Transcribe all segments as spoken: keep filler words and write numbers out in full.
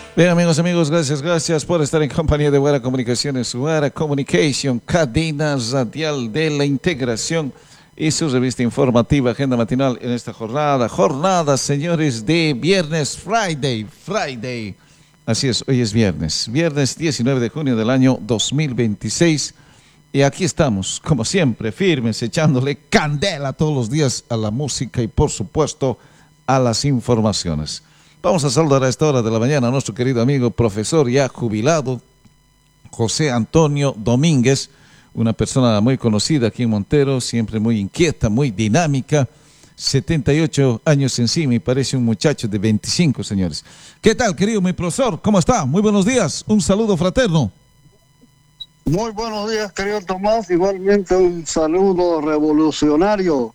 Bien, amigos, amigos, gracias, gracias por estar en compañía de Buena Comunicaciones, Buena Communication, cadena radial de la integración y su revista informativa, agenda matinal en esta jornada. Jornada, señores, de viernes, Friday, Friday. Así es, hoy es viernes, viernes diecinueve de junio del año dos mil veintiséis. Y aquí estamos, como siempre, firmes, echándole candela todos los días a la música y, por supuesto, a las informaciones. Vamos a saludar a esta hora de la mañana a nuestro querido amigo profesor ya jubilado, José Antonio Domínguez, una persona muy conocida aquí en Montero, siempre muy inquieta, muy dinámica, setenta y ocho años encima y parece un muchacho de veinticinco, señores. ¿Qué tal, querido mi profesor? ¿Cómo está? Muy buenos días, un saludo fraterno. Muy buenos días, querido Tomás, igualmente un saludo revolucionario.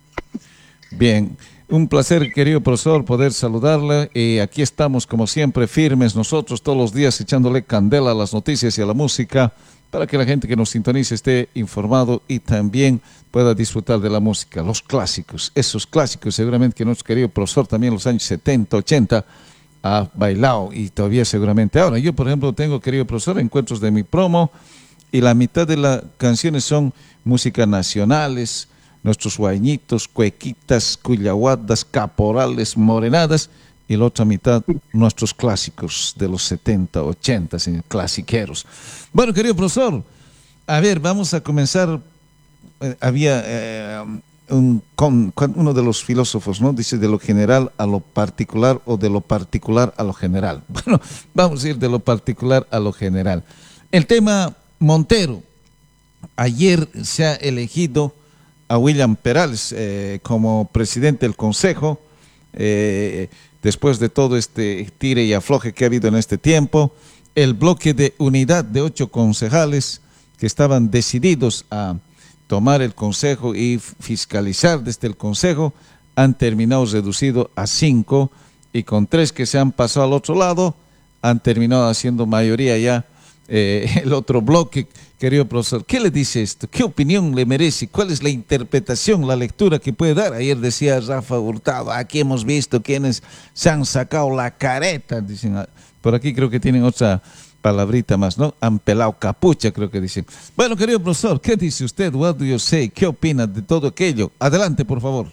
Bien. Un placer, querido profesor, poder saludarle. Y aquí estamos, como siempre, firmes nosotros todos los días echándole candela a las noticias y a la música para que la gente que nos sintonice esté informado y también pueda disfrutar de la música, los clásicos, esos clásicos seguramente que nuestro querido profesor también en los años setenta, ochenta ha bailado y todavía seguramente ahora. Yo, por ejemplo, tengo, querido profesor, encuentros de mi promo y la mitad de las canciones son músicas nacionales, nuestros guañitos, cuequitas, cuyahuadas, caporales, morenadas, y la otra mitad, nuestros clásicos de los setenta, ochenta, señor, clasiqueros. Bueno, querido profesor, a ver, vamos a comenzar. Eh, había eh, un, con, con uno de los filósofos, ¿no? Dice de lo general a lo particular o de lo particular a lo general. Bueno, vamos a ir de lo particular a lo general. El tema Montero. Ayer se ha elegido a William Perales eh, como presidente del Consejo, eh, después de todo este tire y afloje que ha habido en este tiempo. El bloque de unidad de ocho concejales que estaban decididos a tomar el Consejo y fiscalizar desde el Consejo han terminado reducido a cinco, y con tres que se han pasado al otro lado han terminado haciendo mayoría ya eh, el otro bloque. Querido profesor, ¿qué le dice esto? ¿Qué opinión le merece? ¿Cuál es la interpretación, la lectura que puede dar? Ayer decía Rafa Hurtado, aquí hemos visto quienes se han sacado la careta, dicen. Por aquí creo que tienen otra palabrita más, ¿no? Han pelado capucha, creo que dicen. Bueno, querido profesor, ¿qué dice usted? What do you say? ¿Qué opina de todo aquello? Adelante, por favor.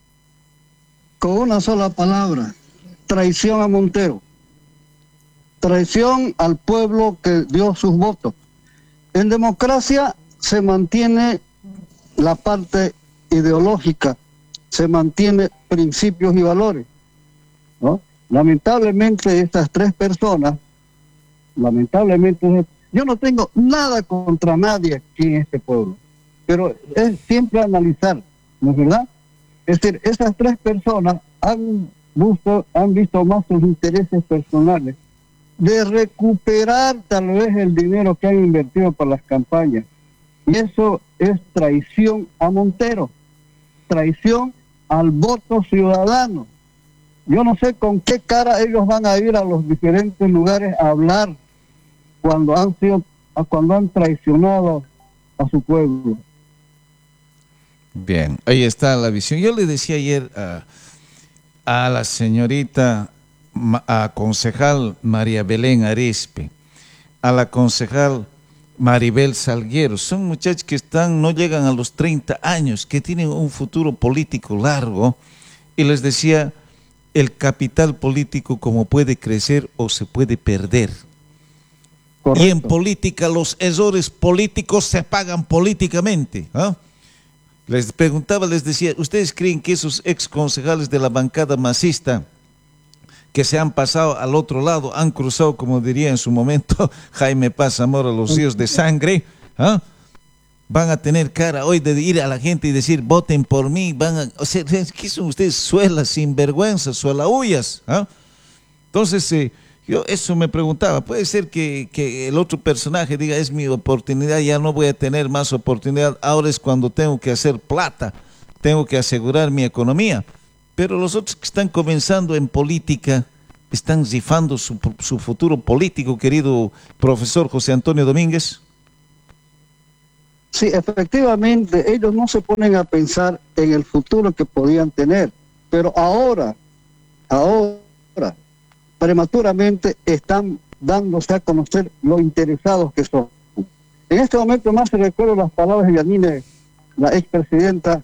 Con una sola palabra, traición a Montero. Traición al pueblo que dio sus votos. En democracia se mantiene la parte ideológica, se mantiene principios y valores, ¿no? Lamentablemente estas tres personas, lamentablemente, yo no tengo nada contra nadie aquí en este pueblo, pero es siempre analizar, ¿no es verdad? Es decir, esas tres personas han visto, han visto más sus intereses personales de recuperar tal vez el dinero que han invertido para las campañas. Y eso es traición a Montero, traición al voto ciudadano. Yo no sé con qué cara ellos van a ir a los diferentes lugares a hablar cuando han sido, cuando han traicionado a su pueblo. Bien, ahí está la visión. Yo le decía ayer a, a la señorita, a concejal María Belén Arispe, a la concejal Maribel Salguero, son muchachos que están, no llegan a los treinta años, que tienen un futuro político largo, y les decía, el capital político como puede crecer o se puede perder. Correcto. Y en política los errores políticos se pagan políticamente, ¿eh? Les preguntaba, les decía, ¿ustedes creen que esos ex concejales de la bancada masista que se han pasado al otro lado, han cruzado, como diría en su momento Jaime Paz Zamora, los ríos de sangre, ¿eh? Van a tener cara hoy de ir a la gente y decir, voten por mí? Van a, o sea, ¿qué son ustedes? Suelas, sinvergüenzas, suelauyas, ¿eh? Entonces, eh, yo eso me preguntaba, puede ser que, que el otro personaje diga, es mi oportunidad, ya no voy a tener más oportunidad, ahora es cuando tengo que hacer plata, tengo que asegurar mi economía. Pero los otros que están comenzando en política están rifando su, su futuro político, querido profesor José Antonio Domínguez. Sí, efectivamente, ellos no se ponen a pensar en el futuro que podían tener, pero ahora, ahora, prematuramente están dándose a conocer lo interesados que son. En este momento más se recuerdo las palabras de Yanine, la expresidenta,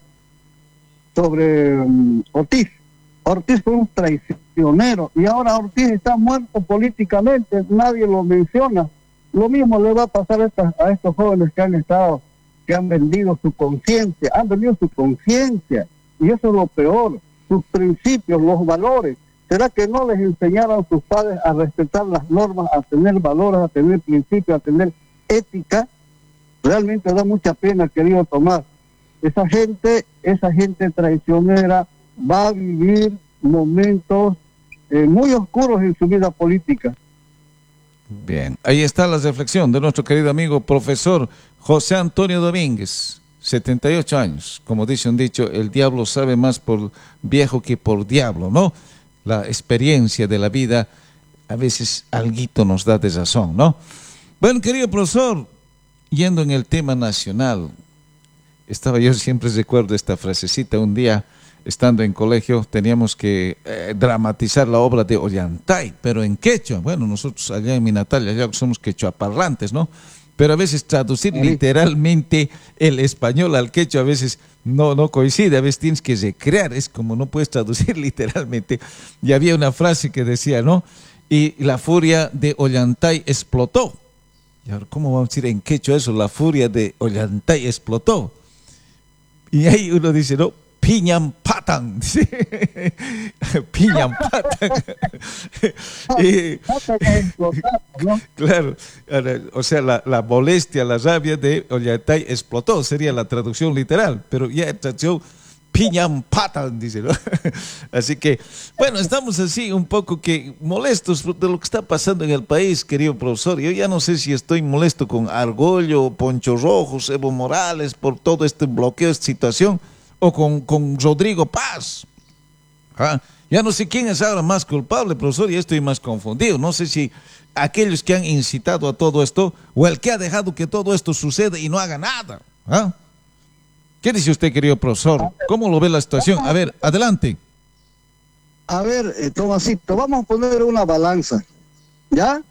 sobre um, Ortiz. Ortiz fue un traicionero y ahora Ortiz está muerto políticamente, nadie lo menciona. Lo mismo le va a pasar a, estas, a estos jóvenes que han estado, que han vendido su conciencia, han vendido su conciencia, y eso es lo peor, sus principios, los valores. ¿Será que no les enseñaron a sus padres a respetar las normas, a tener valores, a tener principios, a tener ética? Realmente da mucha pena, querido Tomás. Esa gente, esa gente traicionera va a vivir momentos eh, muy oscuros en su vida política. Bien, ahí está la reflexión de nuestro querido amigo profesor José Antonio Domínguez, setenta y ocho años. Como dice un dicho, el diablo sabe más por viejo que por diablo, ¿no? La experiencia de la vida a veces alguito nos da de razón, ¿no? Bueno, querido profesor, yendo en el tema nacional, estaba yo siempre recuerdo esta frasecita. Un día, estando en colegio, teníamos que eh, dramatizar la obra de Ollantay, pero en quechua. Bueno, nosotros allá en mi natal, allá somos quechuaparlantes, ¿no? Pero a veces traducir literalmente el español al quechua a veces no, no coincide, a veces tienes que recrear, es como no puedes traducir literalmente. Y había una frase que decía, ¿no? Y la furia de Ollantay explotó. Y ahora, ¿cómo vamos a decir en quechua eso? La furia de Ollantay explotó. Y ahí uno dice, no, piñan patan, piñan patan. Y, claro, o sea, la, la molestia, la rabia de Ollantay explotó, sería la traducción literal, pero ya traducción piñan patan, dice, ¿no? Así que, bueno, estamos así un poco que molestos de lo que está pasando en el país, querido profesor. Yo ya no sé si estoy molesto con Argollo, Poncho Rojos, Evo Morales, por todo este bloqueo, esta situación, o con, con Rodrigo Paz. ¿Ah? Ya no sé quién es ahora más culpable, profesor, y estoy más confundido. No sé si aquellos que han incitado a todo esto, o el que ha dejado que todo esto suceda y no haga nada. ¿Ah? ¿Qué dice usted, querido profesor? ¿Cómo lo ve la situación? A ver, adelante. A ver, eh, Tomasito, vamos a poner una balanza, ¿ya?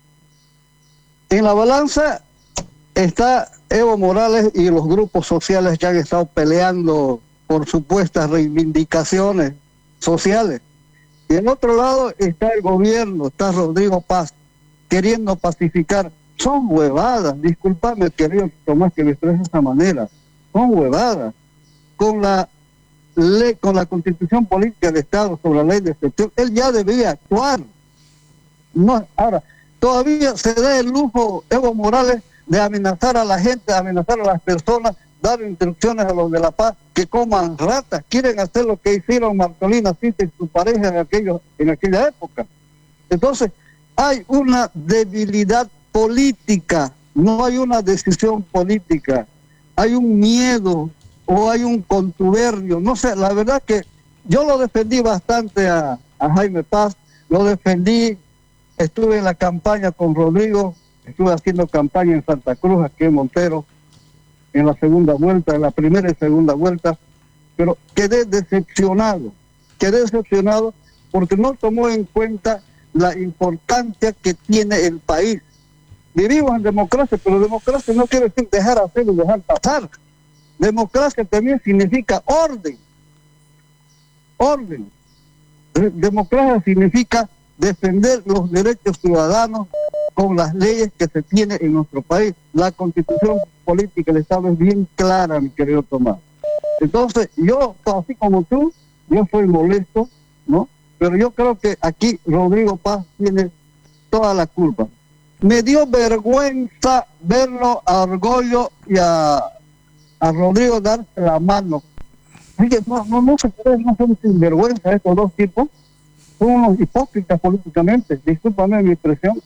En la balanza está Evo Morales y los grupos sociales que han estado peleando por supuestas reivindicaciones sociales. Y en otro lado está el gobierno, está Rodrigo Paz, queriendo pacificar. Son huevadas, discúlpame, querido Tomás, que me exprese de esa manera. Son huevadas. Con la ley, con la Constitución Política del Estado sobre la ley de excepción, él ya debía actuar. No, ahora, todavía se da el lujo Evo Morales de amenazar a la gente, de amenazar a las personas, dar instrucciones a los de La Paz que coman ratas. Quieren hacer lo que hicieron Marcolina Cita y su pareja en, aquello, en aquella época. Entonces, hay una debilidad política, no hay una decisión política. Hay un miedo o hay un contubernio, no sé, la verdad que yo lo defendí bastante a, a Jaime Paz, lo defendí, estuve en la campaña con Rodrigo, estuve haciendo campaña en Santa Cruz, aquí en Montero, en la segunda vuelta, en la primera y segunda vuelta, pero quedé decepcionado, quedé decepcionado porque no tomó en cuenta la importancia que tiene el país. Vivimos en democracia, pero democracia no quiere decir dejar hacer y dejar pasar. Democracia también significa orden. Orden. Democracia significa defender los derechos ciudadanos con las leyes que se tienen en nuestro país. La Constitución Política del Estado es bien clara, mi querido Tomás. Entonces, yo, así como tú, yo soy molesto, ¿no? Pero yo creo que aquí Rodrigo Paz tiene toda la culpa. Me dio vergüenza verlo a Argollo y a, a Rodrigo darse la mano. Oye, no, no, no se puede, no son sinvergüenza estos dos tipos. Son unos hipócritas políticamente. Discúlpame mi expresión.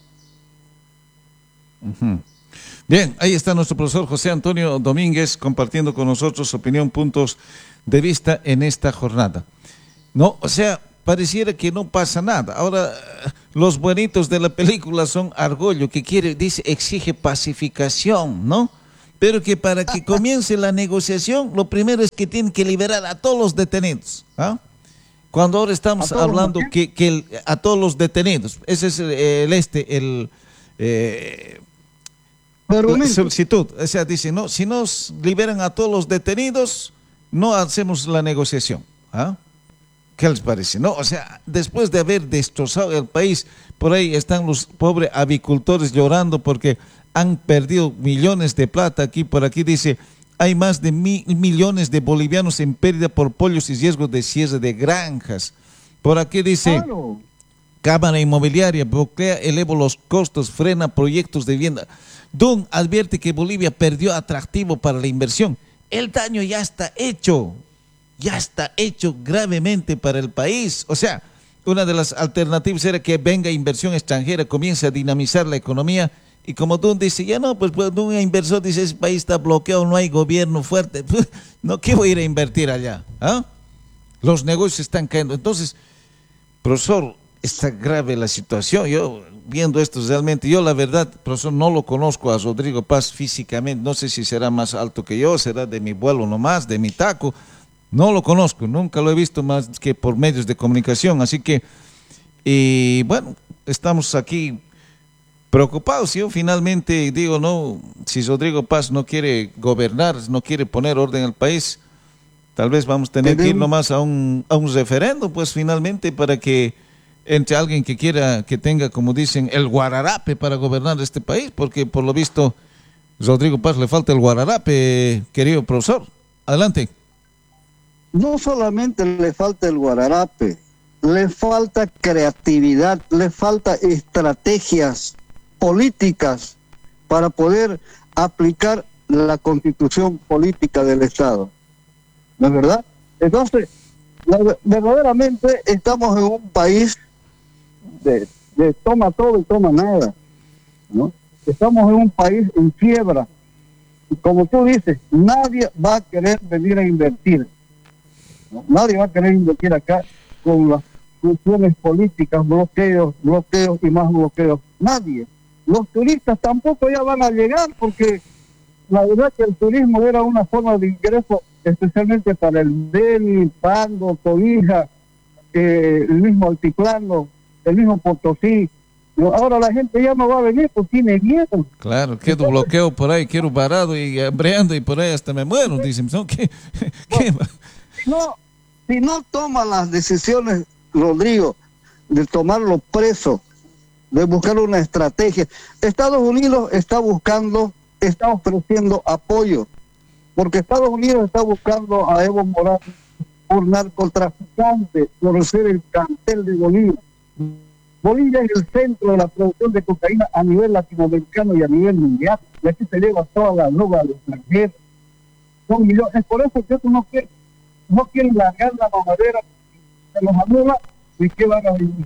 Uh-huh. Bien, ahí está nuestro profesor José Antonio Domínguez compartiendo con nosotros su opinión, puntos de vista en esta jornada. No, o sea, pareciera que no pasa nada. Ahora, los buenitos de la película son Argollo, que quiere, dice, exige pacificación, ¿no? Pero que para que comience la negociación, lo primero es que tienen que liberar a todos los detenidos, ¿ah? Cuando ahora estamos ¿A hablando todos los que, que el- a todos los detenidos, ese es el, el este, el eh, Su la argumento. solicitud. O sea, dice, no, si nos liberan a todos los detenidos, no hacemos la negociación. ¿Ah? ¿Qué les parece? No, o sea, después de haber destrozado el país, por ahí están los pobres avicultores llorando porque han perdido millones de plata. Aquí, por aquí dice, hay más de mil millones de bolivianos en pérdida por pollos y riesgos de cierre de granjas. Por aquí dice, Claro. Cámara Inmobiliaria bloquea, eleva los costos, frena proyectos de vivienda. Don advierte que Bolivia perdió atractivo para la inversión. El daño ya está hecho, ya está hecho gravemente para el país. O sea, una de las alternativas era que venga inversión extranjera, comience a dinamizar la economía. Y como Don dice, ya no, pues, pues un inversor dice, ese país está bloqueado, no hay gobierno fuerte. No, ¿qué voy a ir a invertir allá? ¿Ah? Los negocios están cayendo. Entonces, profesor, está grave la situación. Yo, viendo esto realmente, yo la verdad, profesor, no lo conozco a Rodrigo Paz físicamente. No sé si será más alto que yo, será de mi vuelo nomás, de mi taco. No lo conozco, nunca lo he visto más que por medios de comunicación. Así que, y bueno, estamos aquí preocupados. Yo finalmente digo, no, si Rodrigo Paz no quiere gobernar, no quiere poner orden al país, tal vez vamos a tener que ir nomás a un, a un referendo, pues finalmente, para que entre alguien que quiera, que tenga, como dicen, el guararape para gobernar este país, porque por lo visto Rodrigo Paz le falta el guararape, querido profesor. Adelante. No solamente le falta el guararape, le falta creatividad, le falta estrategias políticas para poder aplicar la constitución política del Estado. ¿No es verdad? Entonces, la, verdaderamente estamos en un país de, de toma todo y toma nada, ¿no? Estamos en un país en quiebra. Y como tú dices, nadie va a querer venir a invertir, ¿no? Nadie va a querer invertir acá con las funciones políticas, bloqueos, bloqueos y más bloqueos. Nadie. Los turistas tampoco ya van a llegar, porque la verdad que el turismo era una forma de ingreso especialmente para el Beni, Pando, Tobija, eh, el mismo Altiplano, el mismo Potosí. No, ahora la gente ya no va a venir porque tiene miedo. Claro, quedo bloqueo por ahí, quiero varado y hambreando y por ahí hasta me muero, dicen. ¿No? ¿Qué, qué? Si no, si no toma las decisiones, Rodrigo, de tomarlo preso, de buscar una estrategia, Estados Unidos está buscando, está ofreciendo apoyo, porque Estados Unidos está buscando a Evo Morales por narcotraficante, por ser el cartel de Bolivia. Bolivia es el centro de la producción de cocaína a nivel latinoamericano y a nivel mundial, y aquí se lleva toda la droga al extranjero. Son millones. Es por eso que eso no quiere, no quieren largar la mamadera, se los anula, y qué van a vivir.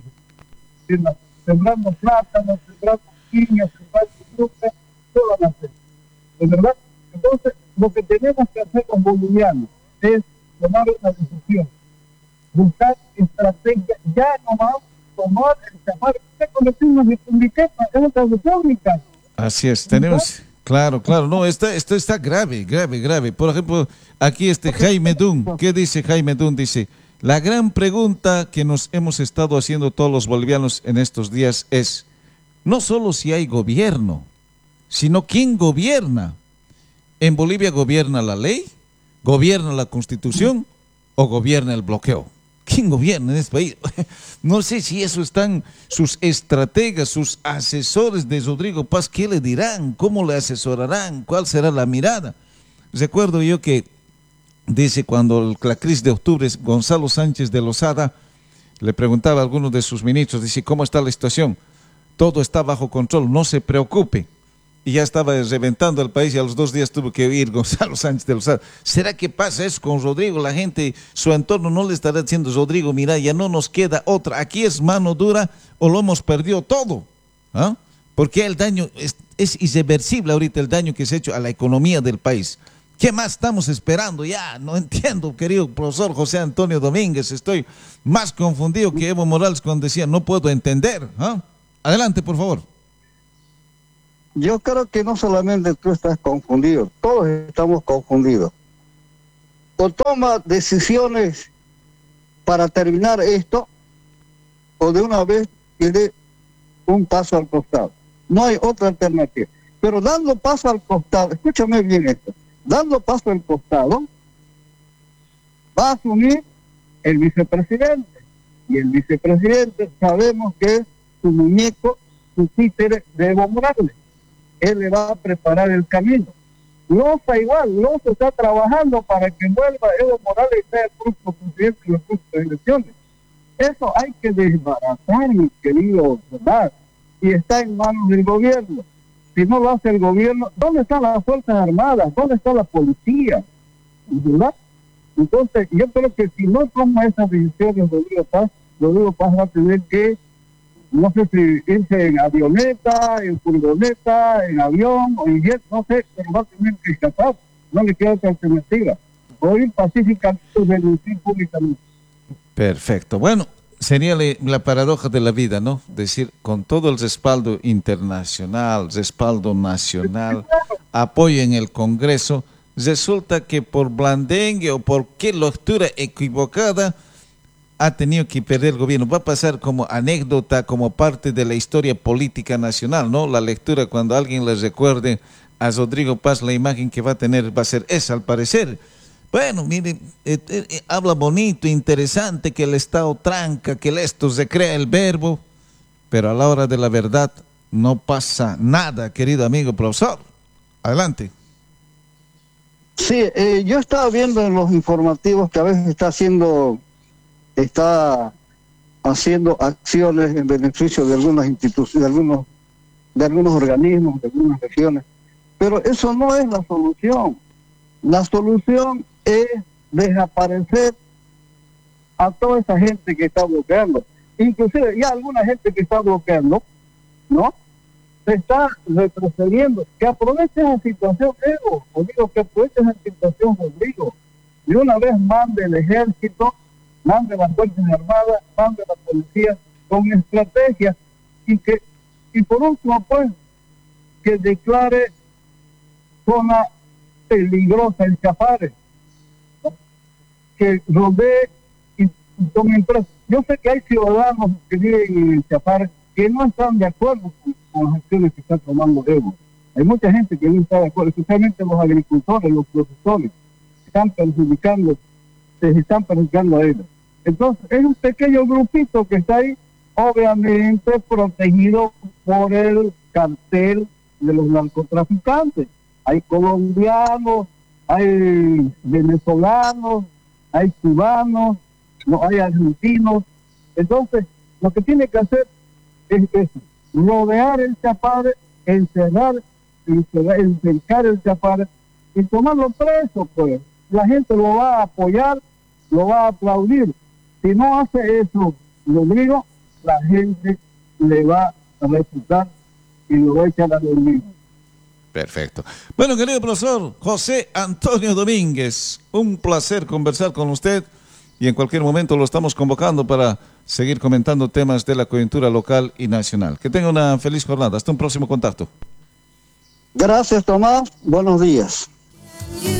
Sembrando plátanos, sembrando piñas, sembrando frutas, ¿qué van a hacer? ¿De verdad? Entonces, lo que tenemos que hacer los bolivianos es tomar una decisión, buscar estrategias, ya nomás tomar el llamar, se convertimos en publiqueta, en otra república. Así es, tenemos, claro, claro, no, esto, esto está grave, grave, grave. Por ejemplo, aquí este Jaime Dun, ¿qué dice Jaime Dun? Dice, la gran pregunta que nos hemos estado haciendo todos los bolivianos en estos días es, no solo si hay gobierno, sino quién gobierna. ¿En Bolivia gobierna la ley, gobierna la constitución o gobierna el bloqueo? ¿Quién gobierna en este país? No sé si eso están sus estrategas, sus asesores de Rodrigo Paz, ¿qué le dirán? ¿Cómo le asesorarán? ¿Cuál será la mirada? Recuerdo yo que, dice, cuando la crisis de octubre, Gonzalo Sánchez de Lozada le preguntaba a algunos de sus ministros, dice, ¿cómo está la situación? Todo está bajo control, no se preocupe. Y ya estaba reventando el país y a los dos días tuvo que ir Gonzalo Sánchez de Lozada. ¿Será que pasa eso con Rodrigo? La gente, su entorno no le estará diciendo, Rodrigo, mira, ya no nos queda otra. Aquí es mano dura o lo hemos perdido todo. ¿Ah? Porque el daño es, es irreversible ahorita, el daño que se ha hecho a la economía del país. ¿Qué más estamos esperando? Ya, no entiendo, querido profesor José Antonio Domínguez. Estoy más confundido que Evo Morales cuando decía, no puedo entender. ¿Ah? Adelante, por favor. Yo creo que no solamente tú estás confundido, todos estamos confundidos. O toma decisiones para terminar esto, o de una vez que dé un paso al costado. No hay otra alternativa. Pero dando paso al costado, escúchame bien esto, dando paso al costado, va a asumir el vicepresidente. Y el vicepresidente sabemos que es su muñeco, su títere de Evo Morales. Él le va a preparar el camino. Loza igual, Loza está trabajando para que vuelva Evo Morales y sea el próximo presidente de las próximas elecciones. Eso hay que desbaratar, mi querido, ¿verdad? Y está en manos del gobierno. Si no lo hace el gobierno, ¿dónde están las Fuerzas Armadas? ¿Dónde está la policía? ¿Verdad? Entonces, yo creo que si no toma esas decisiones, Rodrigo Paz, Rodrigo Paz va a tener que, no sé si irse en avioneta, en furgoneta, en avión o en jet, no sé, pero va a tener que escapar. No le queda otra alternativa. O ir pacíficamente y renunciar públicamente. Perfecto. Bueno, sería la, la paradoja de la vida, ¿no? Decir, con todo el respaldo internacional, respaldo nacional, apoyo en el Congreso, resulta que por blandengue o por qué lectura equivocada ha tenido que perder el gobierno. Va a pasar como anécdota, como parte de la historia política nacional, ¿no? La lectura, cuando alguien les recuerde a Rodrigo Paz, la imagen que va a tener va a ser esa, al parecer. Bueno, mire, eh, eh, habla bonito, interesante, que el Estado tranca, que el esto se crea el verbo, pero a la hora de la verdad no pasa nada, querido amigo profesor. Adelante. Sí, eh, yo estaba viendo en los informativos que a veces está haciendo, está haciendo acciones en beneficio de algunas instituciones, de algunos, de algunos organismos, de algunas regiones, pero eso no es la solución. La solución es desaparecer a toda esa gente que está bloqueando. Inclusive ya alguna gente que está bloqueando, ¿no? Se está retrocediendo. Que aproveche esa situación, Evo. O digo, que aproveche esa situación, Rodrigo. De una vez mande el ejército, mande las Fuerzas Armadas, mande la policía con estrategia y que, y por último, pues, que declare zona peligrosa el Chapare, ¿no? Que rodee y, y tome empresas. Yo sé que hay ciudadanos que viven en el Chapare que no están de acuerdo con, con las acciones que está tomando Evo. Hay mucha gente que no está de acuerdo, especialmente los agricultores, los profesores, están perjudicando, se están perjudicando a ellos. Entonces, es un pequeño grupito que está ahí, obviamente protegido por el cartel de los narcotraficantes. Hay colombianos, hay venezolanos, hay cubanos, no hay argentinos. Entonces, lo que tiene que hacer es eso, rodear el Chapare, encerrar, encerrar, encercar el Chapare y tomarlo preso, pues. La gente lo va a apoyar, lo va a aplaudir. Si no hace eso, Rodrigo, la gente le va a refutar y lo va a echar a dormir. Perfecto. Bueno, querido profesor José Antonio Domínguez, un placer conversar con usted y en cualquier momento lo estamos convocando para seguir comentando temas de la coyuntura local y nacional. Que tenga una feliz jornada. Hasta un próximo contacto. Gracias, Tomás. Buenos días.